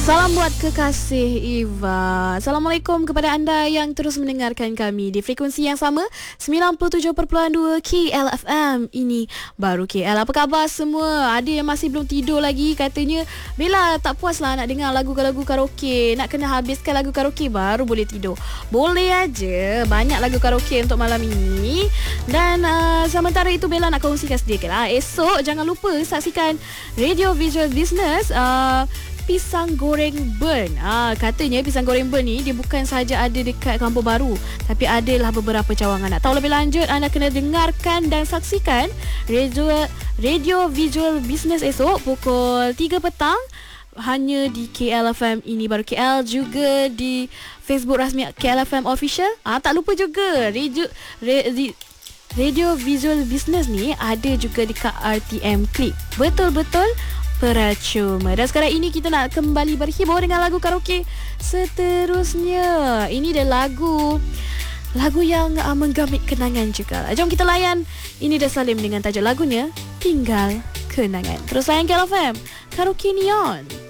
Salam buat kekasih Eva. Assalamualaikum kepada anda yang terus mendengarkan kami di frekuensi yang sama 97.2 KLFM. Ini baru KL. Apa khabar semua? Ada yang masih belum tidur lagi, katanya Bella tak puas lah nak dengar lagu-lagu karaoke, nak kena habiskan lagu karaoke baru boleh tidur. Boleh aja, banyak lagu karaoke untuk malam ini. Dan sementara itu Bella nak kongsikan sedikit lah. Esok jangan lupa saksikan Radio Visual Business pisang goreng burn. Katanya pisang goreng burn ni dia bukan sahaja ada dekat Kampung Baru, tapi adalah beberapa cawangan. Nak tahu lebih lanjut, anda kena dengarkan dan saksikan Radio Visual Business esok pukul 3 petang hanya di KLFM ini baru KL, juga di Facebook rasmi KLFM Official. Tak lupa juga Radio Visual Business ni ada juga dekat RTM Click. Betul-betul percuma. Dan sekarang ini kita nak kembali berhibur dengan lagu karaoke seterusnya. Ini dia lagu yang menggamit kenangan juga. Jom kita layan. Ini dia Salim dengan tajuk lagunya Tinggal Kenangan. Terus layan KLFM Karaoke Neon.